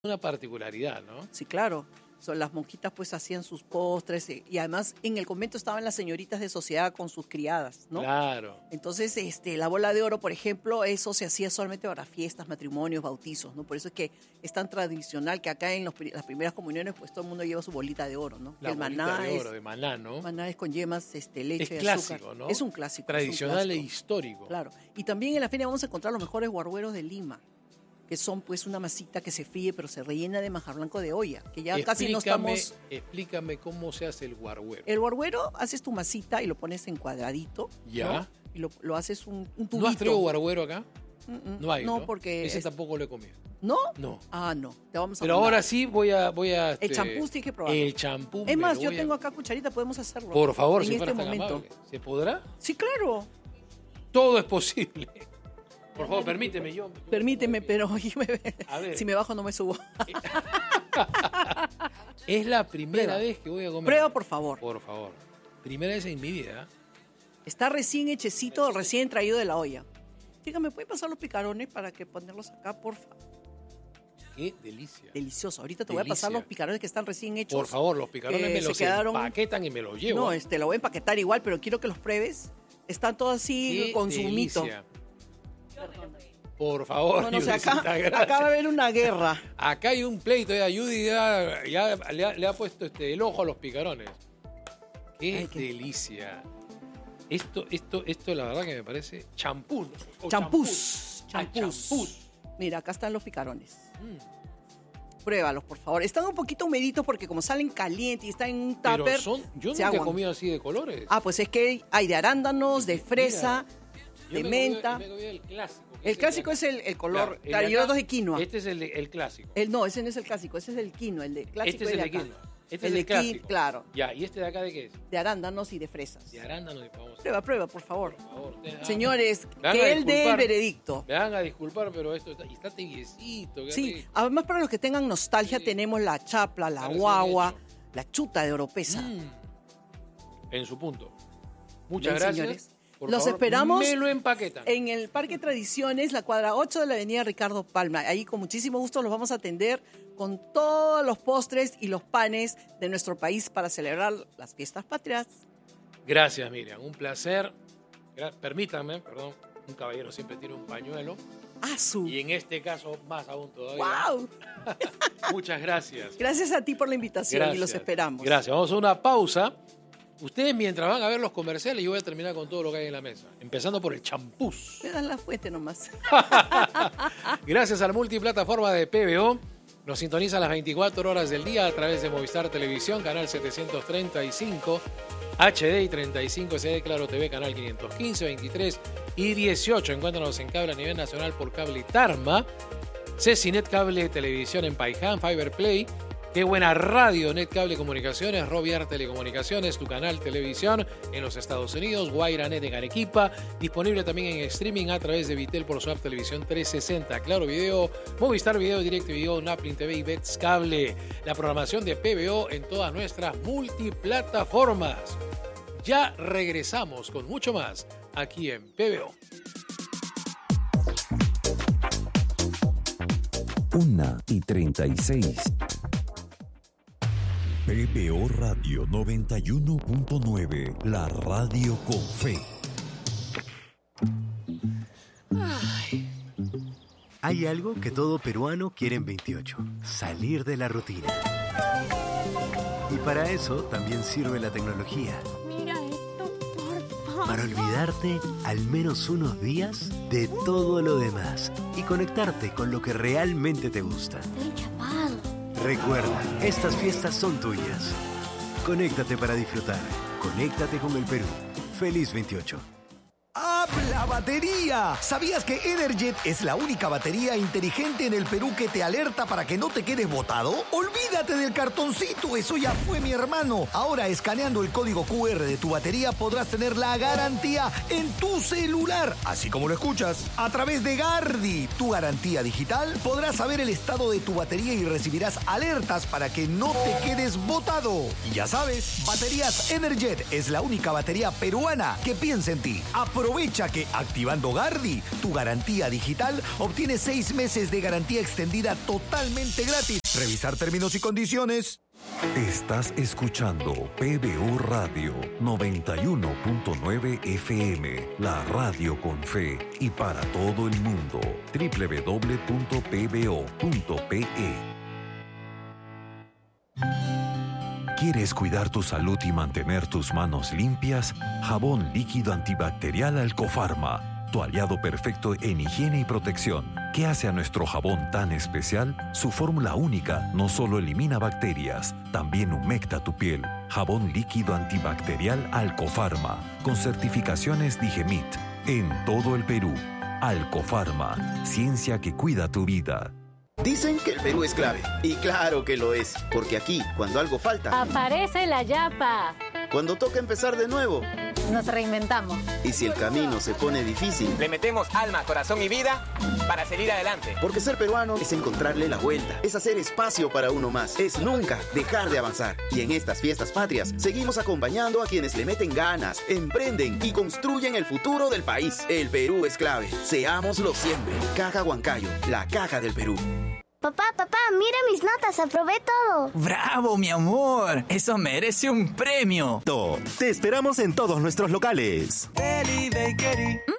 Una particularidad, ¿no? Sí, claro. Las monjitas pues hacían sus postres y además en el convento estaban las señoritas de sociedad con sus criadas, ¿no? Claro. Entonces, la bola de oro, por ejemplo, eso se hacía solamente para fiestas, matrimonios, bautizos, ¿no? Por eso es que es tan tradicional que acá en las primeras comuniones pues todo el mundo lleva su bolita de oro, ¿no? La el bolita maná de oro, de maná, ¿no? Maná es con yemas, leche, es clásico, azúcar. ¿no? Es un clásico. Tradicional es un e histórico. Claro. Y también en la feria vamos a encontrar los mejores guargueros de Lima, que son pues una masita que se fríe pero se rellena de manjar blanco de olla, que ya casi no estamos... Explícame cómo se hace el guarguero. El guarguero, haces tu masita y lo pones en cuadradito. Ya. ¿no? Y lo haces un tubito. ¿No has traído guarguero acá? No hay, no, porque... Ese tampoco lo he comido. ¿No? No. Ah, no. Te vamos a Pero mandar. ahora sí voy a el champú tienes que probar. El champú. Es más, yo tengo acá cucharita, podemos hacerlo. Por favor, en si este fueras tan momento. amable. ¿Se podrá? Sí, claro. Todo es posible. Por favor, permíteme yo. Permíteme, pero A ver. si me bajo no me subo. Es la primera vez que voy a comer. Prueba, por favor. Por favor. Primera vez en mi vida. Está recién hechecito, recién traído de la olla. Chica, ¿me pueden pasar los picarones para que ponerlos acá, por favor? Qué delicia. Delicioso. Ahorita te voy a pasar los picarones que están recién hechos. Por favor, los picarones me los empaquetan y me los llevo. No, lo voy a empaquetar igual, pero quiero que los pruebes. Están todos así qué con su humito. Por favor, No, acá va a haber una guerra. Acá hay un pleito, Judy ya le ha puesto el ojo a los picarones. Qué delicia. Esto la verdad que me parece champús. Champús. Mira, acá están los picarones. Pruébalos, por favor. Están un poquito humeditos porque como salen calientes y están en un tupper. Yo nunca he comido así de colores. Ah, pues es que hay de arándanos, de fresa, de menta. Yo me comí el clásico. El clásico es el color, claro, y los dos de quinoa. Este es el clásico. No, ese no es el clásico, ese es el quinoa, el de clásico. Este es el de quinoa. Este es el clásico. Claro. Ya, ¿y este de acá de qué es? De arándanos y de fresas. De arándanos y vamos. Prueba, por favor. Por favor. Señores, que él dé el veredicto. Me van a disculpar, pero esto está tibiecito. Sí, además para los que tengan nostalgia tenemos la chapla, la guagua, la chuta de Oropesa. En su punto. Muchas gracias. Señores. Los esperamos me lo empaquetan. En el Parque Tradiciones, la cuadra 8 de la avenida Ricardo Palma. Ahí con muchísimo gusto los vamos a atender con todos los postres y los panes de nuestro país para celebrar las fiestas patrias. Gracias, Miriam. Un placer. Permítanme, perdón, un caballero siempre tiene un pañuelo. Y en este caso, más aún todavía. ¡Wow! Muchas gracias. Gracias a ti por la invitación y los esperamos. Gracias. Vamos a una pausa. Ustedes mientras van a ver los comerciales, yo voy a terminar con todo lo que hay en la mesa. Empezando por el champús. Me dan la fuente nomás. Gracias a la multiplataforma de PBO. Nos sintoniza las 24 horas del día a través de Movistar Televisión, canal 735, HD y 35 SD, Claro TV, canal 515, 23 y 18. Encuéntranos en cable a nivel nacional por Cable Tarma. Cecinet Cable Televisión en Paiján, Fiber Play. Qué buena radio, Netcable Comunicaciones, Roviar Telecomunicaciones, tu canal televisión en los Estados Unidos, Guairanet en Arequipa, disponible también en streaming a través de Vitel por su app Televisión 360, Claro Video, Movistar Video, DirecTV, Naplin TV y Bets Cable. La programación de PBO en todas nuestras multiplataformas. Ya regresamos con mucho más aquí en PBO. 1:36. PBO Radio 91.9, la radio con fe. Hay algo que todo peruano quiere en 28, salir de la rutina. Y para eso también sirve la tecnología. Mira esto, por favor. Para olvidarte al menos unos días de todo lo demás y conectarte con lo que realmente te gusta. Estoy chapado. Recuerda, estas fiestas son tuyas. Conéctate para disfrutar. Conéctate con el Perú. Feliz 28. ¡Habla batería! ¿Sabías que Energet es la única batería inteligente en el Perú que te alerta para que no te quedes botado? ¡Olvídate del cartoncito! ¡Eso ya fue, mi hermano! Ahora, escaneando el código QR de tu batería, podrás tener la garantía en tu celular. Así como lo escuchas. A través de Gardi, tu garantía digital, podrás saber el estado de tu batería y recibirás alertas para que no te quedes botado. Y ya sabes, Baterías Energet es la única batería peruana que piensa en ti. Aprovecha que Porque activando Gardi, tu garantía digital, obtienes 6 meses de garantía extendida totalmente gratis. Revisar términos y condiciones. Estás escuchando PBO Radio 91.9 FM, la radio con fe y para todo el mundo. www.pbo.pe. ¿Quieres cuidar tu salud y mantener tus manos limpias? Jabón líquido antibacterial Alcofarma, tu aliado perfecto en higiene y protección. ¿Qué hace a nuestro jabón tan especial? Su fórmula única no solo elimina bacterias, también humecta tu piel. Jabón líquido antibacterial Alcofarma, con certificaciones Digemit, en todo el Perú. Alcofarma, ciencia que cuida tu vida. Dicen que el Perú es clave, y claro que lo es, porque aquí, cuando algo falta, aparece la yapa. Cuando toca empezar de nuevo, Nos reinventamos. y si el camino se pone difícil, le metemos alma, corazón y vida para seguir adelante. porque ser peruano es encontrarle la vuelta, es hacer espacio para uno más, es nunca dejar de avanzar. Y en estas fiestas patrias, seguimos acompañando a quienes le meten ganas, emprenden y construyen el futuro del país. El Perú es clave, seámoslo siempre. Caja Huancayo, la caja del Perú. Papá, mira mis notas, aprobé todo. ¡Bravo, mi amor! ¡Eso merece un premio! Te esperamos en todos nuestros locales. Deli Bakery.